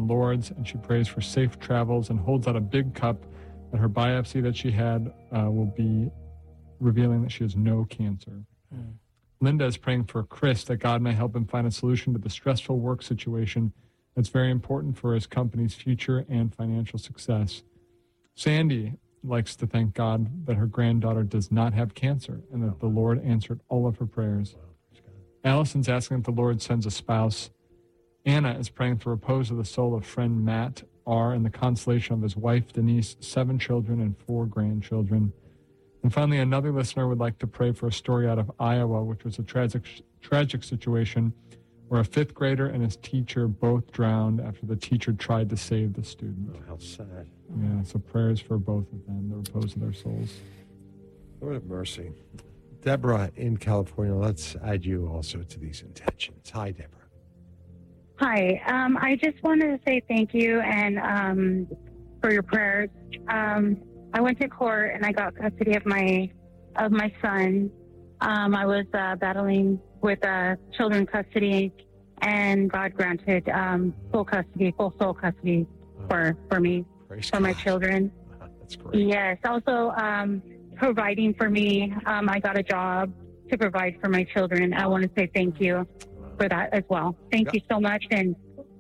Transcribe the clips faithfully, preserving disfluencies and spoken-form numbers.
Lourdes, and she prays for safe travels and holds out a big cup that her biopsy that she had uh, will be revealing that she has no cancer. Mm. Linda is praying for Chris, that God may help him find a solution to the stressful work situation that's very important for his company's future and financial success. Sandy likes to thank God that her granddaughter does not have cancer and that the Lord answered all of her prayers. Allison's asking that the Lord sends a spouse. Anna is praying for repose of the soul of friend Matt R. and the consolation of his wife Denise, seven children and four grandchildren. And finally, another listener would like to pray for a story out of Iowa, which was a tragic, tragic situation where a fifth grader and his teacher both drowned after the teacher tried to save the student. Oh, how sad. Yeah, so prayers for both of them, the repose of their souls. Lord have mercy. Deborah in California, let's add you also to these intentions. Hi, Deborah. Hi. Um, I just wanted to say thank you and um, for your prayers. Um, I went to court and I got custody of my of my son. Um, I was uh, battling with uh, children custody, and God granted um, full custody, full sole custody for for me, Praise for God. my children. That's great. Yes. Also um, providing for me. Um, I got a job to provide for my children. I want to say thank you for that as well. Thank Yeah. you so much, and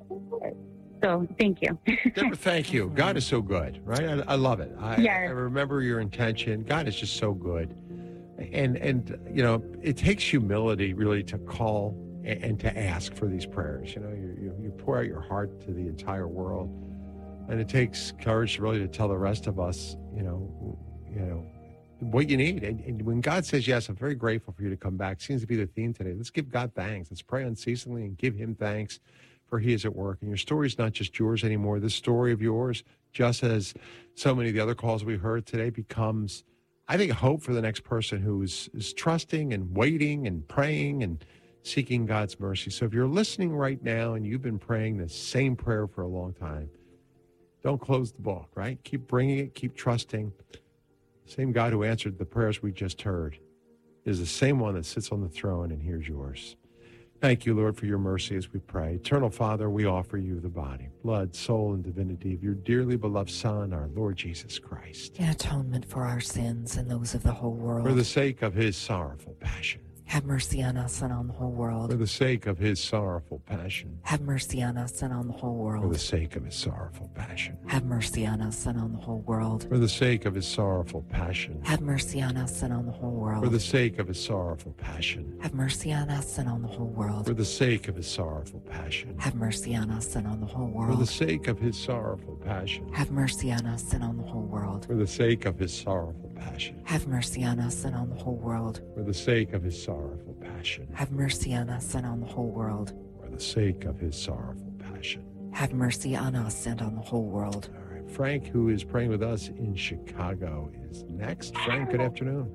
so thank you. Deborah, thank you. God is so good, right? I, I love it. I, Yes. I remember your intention. God is just so good. And, and you know, it takes humility really to call and, and to ask for these prayers. You know, you, you, you pour out your heart to the entire world. And it takes courage really to tell the rest of us, you know, you know, what you need. And, and when God says yes, I'm very grateful for you to come back. Seems to be the theme today. Let's give God thanks. Let's pray unceasingly and give him thanks, for he is at work. And your story is not just yours anymore. This story of yours, just as so many of the other calls we heard today, becomes, I think, hope for the next person who is, is trusting and waiting and praying and seeking God's mercy. So if you're listening right now and you've been praying the same prayer for a long time, don't close the book, right? Keep bringing it, keep trusting. The same God who answered the prayers we just heard is the same one that sits on the throne and hears yours. Thank you, Lord, for your mercy as we pray. Eternal Father, we offer you the body, blood, soul, and divinity of your dearly beloved Son, our Lord Jesus Christ. In atonement for our sins and those of the whole world. For the sake of his sorrowful passion. Have mercy on us and on the whole world. For the sake of his sorrowful passion. Have mercy on us and on the whole world. For the sake of his sorrowful passion. Have mercy on us and on the whole world. For the sake of his sorrowful passion. Have mercy on us and on the whole world. For the sake of his sorrowful passion. Have mercy on us and on the whole world. For the sake of his sorrowful passion. Have mercy on us and on the whole world. For the sake of his sorrowful passion. Have mercy on us and on the whole world. For the sake of his sorrowful passion. Have mercy on us and on the whole world. For the sake of his sorrowful passion. Have mercy on us and on the whole world. For the sake of his sorrowful passion. Have mercy on us and on the whole world. All right. Frank, who is praying with us in Chicago, is next. Frank, good afternoon.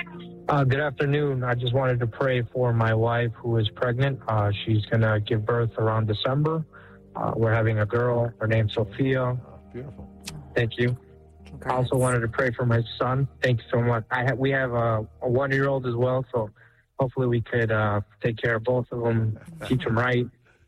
Uh, good afternoon. I just wanted to pray for my wife who is pregnant. Uh, she's going to give birth around December. Uh, we're having a girl. Her name's Sophia. Oh, beautiful. Thank you. I also wanted to pray for my son. Thank you so much. I ha- we have a, a one-year-old as well, so hopefully we could uh, take care of both of them, teach them right.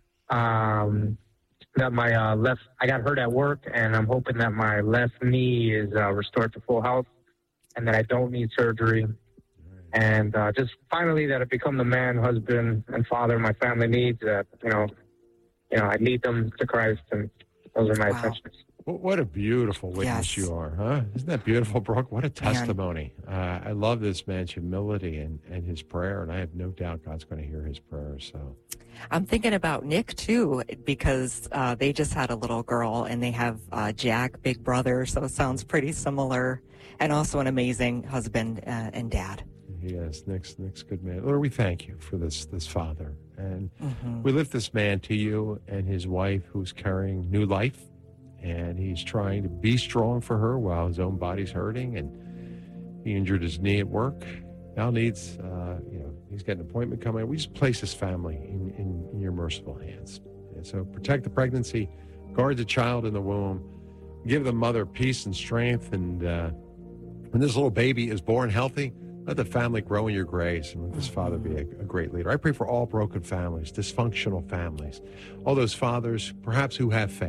Um, that my uh, left, I got hurt at work, and I'm hoping that my left knee is uh, restored to full health, and that I don't need surgery. And uh, just finally that I become the man, husband, and father my family needs. That you know, you know, I lead them to Christ, and those are my Wow. intentions. What a beautiful witness Yes. you are, huh? Isn't that beautiful, Brooke? What a testimony. Uh, I love this man's humility and, and his prayer, and I have no doubt God's going to hear his prayers. So, I'm thinking about Nick, too, because uh, they just had a little girl, and they have uh, Jack, big brother, so it sounds pretty similar, and also an amazing husband uh, and dad. yes, Nick's, Nick's good man. Lord, we thank you for this, this father. And Mm-hmm. we lift this man to you and his wife who's carrying new life. And he's trying to be strong for her while his own body's hurting. And he injured his knee at work. Now needs, uh, you know, he's got an appointment coming. We just place his family in, in, in your merciful hands. And so protect the pregnancy, guard the child in the womb, give the mother peace and strength. And uh, when this little baby is born healthy, let the family grow in your grace, and let this father be a, a great leader. I pray for all broken families, dysfunctional families, all those fathers perhaps who have faith.